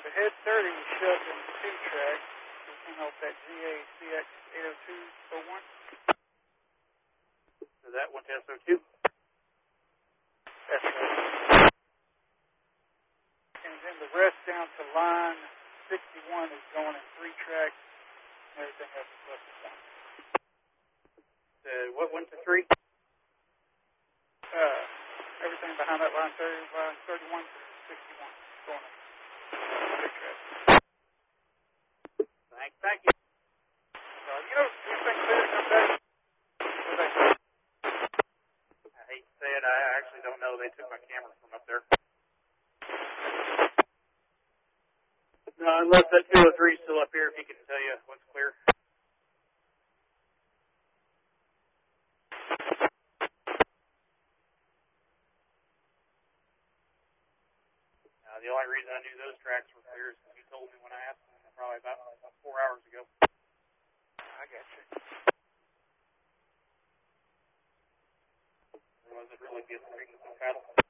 the head 30 was shoved in 2 tracks. We came off that GA CX 80201. So that went to SO2? That's right. And then the rest down to line 61 is going in 3 tracks, and everything else is left in 1. What went to 3? Everything behind that line 30, line 31 to 61 going in 3 tracks. Thank you. These things clear to come back. I hate to say it, I actually don't know. They took my camera from up there. No, unless that 203 is still up here, if he can tell you what's clear. The only reason I knew those tracks were clear is because you told me when I asked them probably about 4 hours ago. I got you. Was it really good for cattle?